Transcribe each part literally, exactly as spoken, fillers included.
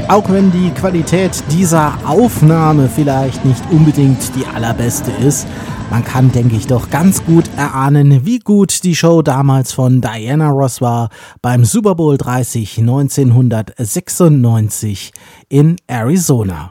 Auch wenn die Qualität dieser Aufnahme vielleicht nicht unbedingt die allerbeste ist, man kann, denke ich, doch ganz gut erahnen, wie gut die Show damals von Diana Ross war beim Super Bowl dreißig neunzehnhundertsechsundneunzig in Arizona.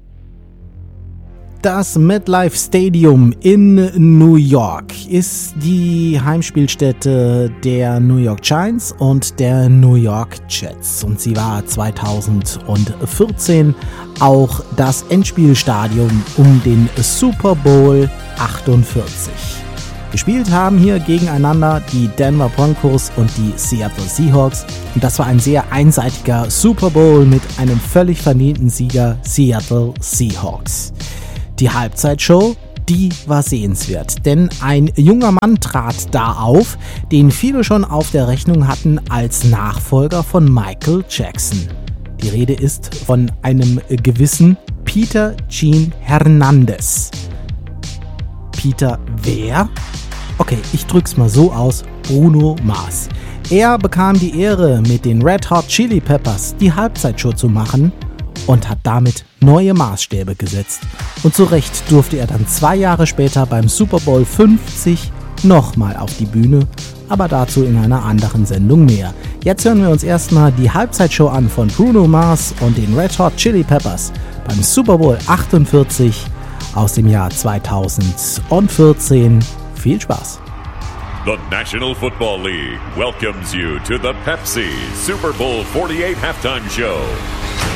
Das MetLife Stadium in New York ist die Heimspielstätte der New York Giants und der New York Jets. Und sie war zweitausendvierzehn auch das Endspielstadion um den Super Bowl achtundvierzig. Gespielt haben hier gegeneinander die Denver Broncos und die Seattle Seahawks. Und das war ein sehr einseitiger Super Bowl mit einem völlig verdienten Sieger Seattle Seahawks. Die Halbzeitshow, die war sehenswert, denn ein junger Mann trat da auf, den viele schon auf der Rechnung hatten als Nachfolger von Michael Jackson. Die Rede ist von einem gewissen Peter Gene Hernandez. Peter wer? Okay, ich drück's mal so aus, Bruno Mars. Er bekam die Ehre, mit den Red Hot Chili Peppers die Halbzeitshow zu machen und hat damit neue Maßstäbe gesetzt. Und zu Recht durfte er dann zwei Jahre später beim Super Bowl fünfzig nochmal auf die Bühne, aber dazu in einer anderen Sendung mehr. Jetzt hören wir uns erstmal die Halbzeitshow an von Bruno Mars und den Red Hot Chili Peppers beim Super Bowl achtundvierzig aus dem Jahr zweitausendvierzehn. Viel Spaß! The National Football League welcomes you to the Pepsi Super Bowl forty-eight Halftime Show.